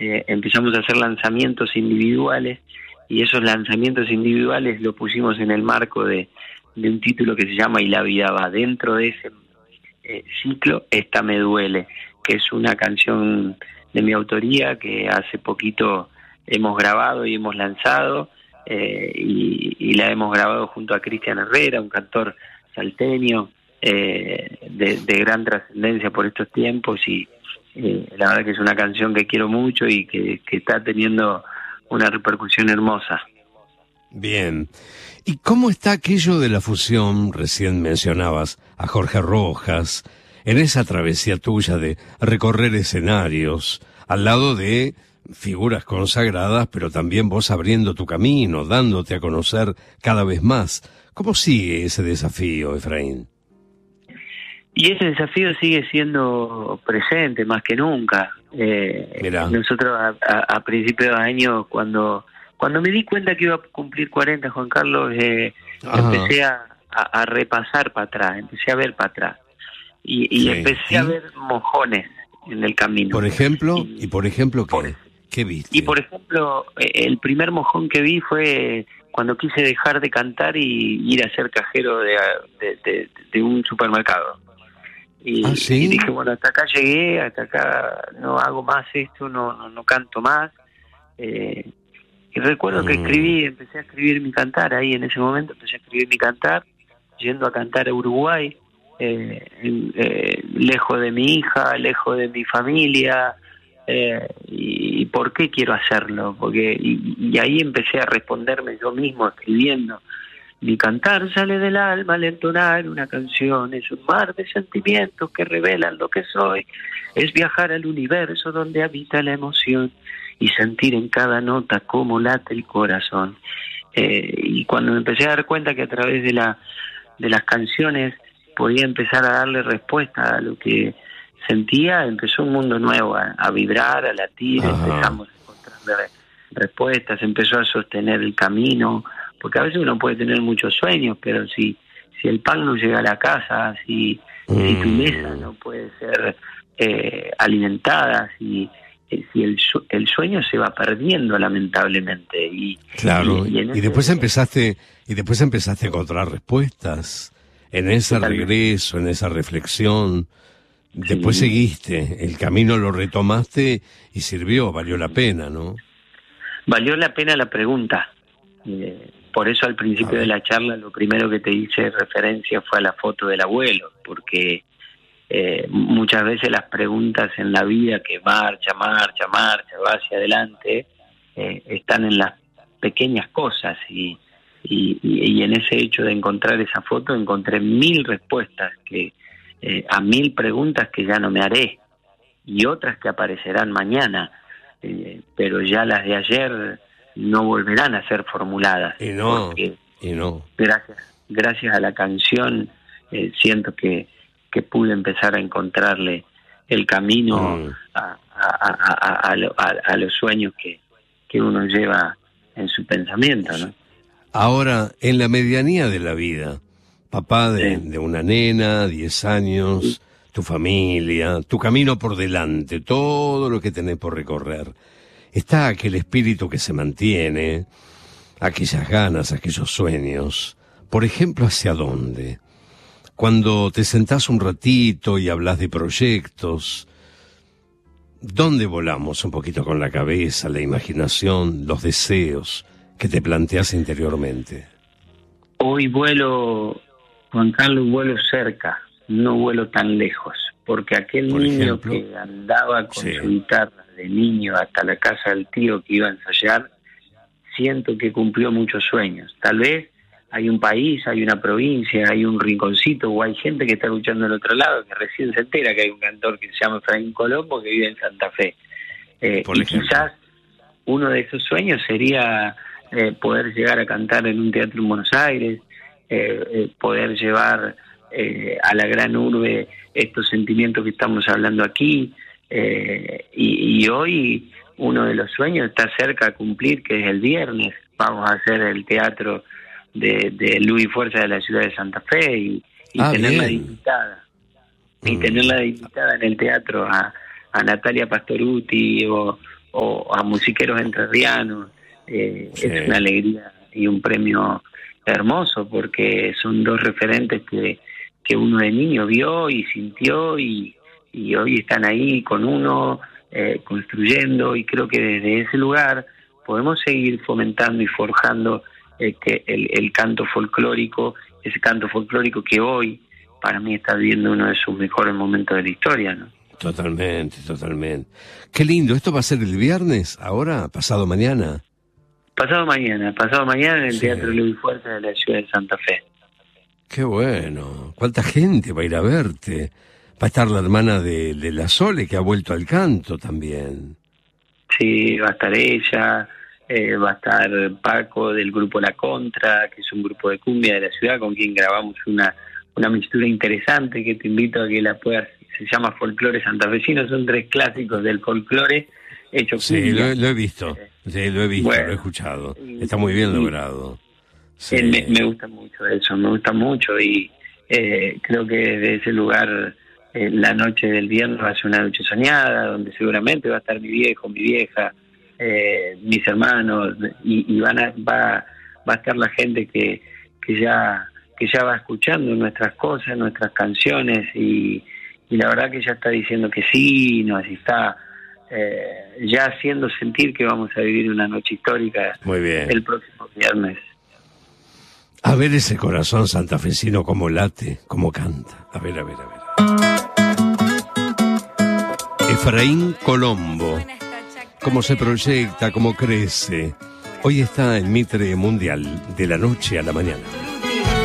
empezamos a hacer lanzamientos individuales, y esos lanzamientos individuales lo pusimos en el marco de un título que se llama Y la vida va. Dentro de ese ciclo, Esta me duele, que es una canción de mi autoría que hace poquito hemos grabado y hemos lanzado, y la hemos grabado junto a Cristian Herrera, un cantor salteño de gran trascendencia por estos tiempos, y la verdad que es una canción que quiero mucho y que está teniendo una repercusión hermosa. Bien. ¿Y cómo está aquello de la fusión? Recién mencionabas a Jorge Rojas, en esa travesía tuya de recorrer escenarios, al lado de figuras consagradas, pero también vos abriendo tu camino, dándote a conocer cada vez más. ¿Cómo sigue ese desafío, Efraín? Y ese desafío sigue siendo presente más que nunca. Nosotros a principios de año, cuando me di cuenta que iba a cumplir 40, Juan Carlos, empecé a repasar para atrás, empecé a ver para atrás. Y empecé a ver mojones en el camino. Por ejemplo, ¿qué viste? Y por ejemplo, el primer mojón que vi fue cuando quise dejar de cantar y ir a ser cajero de un supermercado. Y dije, bueno, hasta acá llegué, hasta acá no hago más esto, no canto más. Y recuerdo que empecé a escribir mi cantar ahí en ese momento, empecé a escribir mi cantar, yendo a cantar a Uruguay, lejos de mi hija, lejos de mi familia. ¿Y por qué quiero hacerlo? Porque y ahí empecé a responderme yo mismo escribiendo. Mi cantar sale del alma al entonar una canción, es un mar de sentimientos que revelan lo que soy, es viajar al universo donde habita la emoción y sentir en cada nota cómo late el corazón. Y cuando me empecé a dar cuenta que a través de las canciones podía empezar a darle respuesta a lo que sentía, empezó un mundo nuevo a vibrar, a latir. Empezamos a encontrar respuestas, empezó a sostener el camino, porque a veces uno puede tener muchos sueños, pero si el pan no llega a la casa, si tu mesa no puede ser alimentada, si el sueño se va perdiendo lamentablemente. Y después empezaste a encontrar respuestas en ese regreso, en esa reflexión. Después seguiste, el camino lo retomaste y sirvió, valió la pena, ¿no? Valió la pena la pregunta. Por eso al principio de la charla lo primero que te hice referencia fue a la foto del abuelo, porque muchas veces las preguntas en la vida que marcha, va hacia adelante, están en las pequeñas cosas, y en ese hecho de encontrar esa foto encontré 1000 respuestas a 1000 preguntas que ya no me haré, y otras que aparecerán mañana, pero ya las de ayer no volverán a ser formuladas. Porque gracias a la canción siento que pude empezar a encontrarle el camino a los sueños que uno lleva en su pensamiento, ¿no? Ahora, en la medianía de la vida, papá de una nena, 10 años, tu familia, tu camino por delante, todo lo que tenés por recorrer, está aquel espíritu que se mantiene, aquellas ganas, aquellos sueños. Por ejemplo, ¿hacia dónde? Cuando te sentás un ratito y hablas de proyectos, ¿dónde volamos un poquito con la cabeza, la imaginación, los deseos que te planteas interiormente? Hoy vuelo, Juan Carlos, vuelo cerca, no vuelo tan lejos, porque aquel niño que andaba con su guitarra de niño hasta la casa del tío que iba a ensayar, siento que cumplió muchos sueños. Tal vez hay un país, hay una provincia, hay un rinconcito o hay gente que está escuchando al otro lado que recién se entera que hay un cantor que se llama Efraín Colombo que vive en Santa Fe. Y quizás uno de esos sueños sería poder llegar a cantar en un teatro en Buenos Aires, poder llevar a la gran urbe estos sentimientos que estamos hablando aquí, y hoy uno de los sueños está cerca de cumplir, que es el viernes. Vamos a hacer el teatro de Luis Fuerza de la ciudad de Santa Fe y tenerla de invitada. Y tenerla de invitada en el teatro a Natalia Pastorutti o o a musiqueros entrerrianos. Es una alegría y un premio hermoso, porque son dos referentes que uno de niño vio y sintió, y hoy están ahí con uno, construyendo, y creo que desde ese lugar podemos seguir fomentando y forjando que el canto folclórico, ese canto folclórico que hoy para mí está viviendo uno de sus mejores momentos de la historia, ¿no? Totalmente. Qué lindo. ¿Esto va a ser el viernes ahora, pasado mañana? Pasado mañana en el Teatro Luis Fuerte de la ciudad de Santa Fe. Qué bueno. ¿Cuánta gente va a ir a verte? Va a estar la hermana de la Sole, que ha vuelto al canto también. Sí, va a estar ella, va a estar Paco del grupo La Contra, que es un grupo de cumbia de la ciudad con quien grabamos una mixtura interesante que te invito a que la puedas. Se llama Folclore Santafesino, son 3 clásicos del folclore hecho cumbia. Sí, lo he visto. Sí, lo he visto, bueno, lo he escuchado. Está muy bien logrado. Sí. Me gusta mucho eso, me gusta mucho, y creo que desde ese lugar la noche del viernes va a ser una noche soñada, donde seguramente va a estar mi viejo, mi vieja, mis hermanos, y va a estar la gente que ya va escuchando nuestras cosas, nuestras canciones, y la verdad que ya está diciendo que sí, nos está ya haciendo sentir que vamos a vivir una noche histórica. Muy bien. El próximo viernes. A ver ese corazón santafesino cómo late, cómo canta. A ver. Efraín Colombo, cómo se proyecta, cómo crece. Hoy está en Mitre Mundial, de la noche a la mañana.